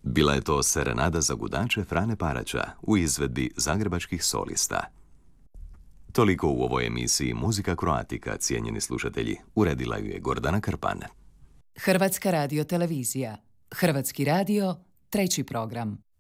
Bila je to serenada za gudače Frane Paraća u izvedbi zagrebačkih solista. Toliko u ovoj emisiji Muzika Croatica, cijenjeni slušatelji. Uredila ju je Gordana Krpan. Hrvatska radiotelevizija. Hrvatski radio, 3. program.